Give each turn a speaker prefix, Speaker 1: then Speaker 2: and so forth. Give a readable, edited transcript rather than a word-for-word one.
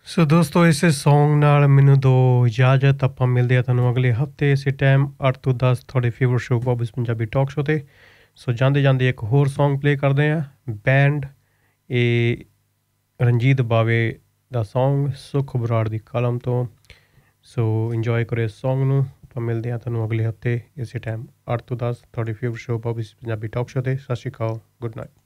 Speaker 1: ਸੋ ਦੋਸਤੋ ਇਸੇ ਸੌਂਗ ਨਾਲ ਮੈਨੂੰ ਦਿਓ ਇਜਾਜ਼ਤ। ਆਪਾਂ ਮਿਲਦੇ ਆ ਤੁਹਾਨੂੰ ਅਗਲੇ ਹਫਤੇ ਇਸੇ ਟਾਈਮ 8 ਤੋਂ 10 ਤੁਹਾਡੇ favourite show ਬੋਬਸ Punjabi talk show 'ਤੇ। ਸੋ ਜਾਂਦੇ ਜਾਂਦੇ ਇੱਕ ਹੋਰ ਸੌਂਗ ਪਲੇ ਕਰਦੇ ਹਾਂ ਬੈਂਡ ਇਹ ਰਣਜੀਤ ਬਾਵੇ ਦਾ ਸੌਂਗ ਸੁਖ ਬਰਾੜ ਦੀ ਕਲਮ ਤੋਂ। ਸੋ ਇੰਜੋਏ ਕਰੋ ਇਸ ਸੌਂਗ ਨੂੰ। ਆਪਾਂ ਮਿਲਦੇ ਹਾਂ ਤੁਹਾਨੂੰ ਅਗਲੇ ਹਫਤੇ ਇਸੇ ਟਾਈਮ 8 ਤੋਂ 10 ਤੁਹਾਡੇ favourite show ਬੋਬਸ Punjabi talk show 'ਤੇ। ਸਤਿ ਸ਼੍ਰੀ ਅਕਾਲ, ਗੁੱਡ ਨਾਈਟ।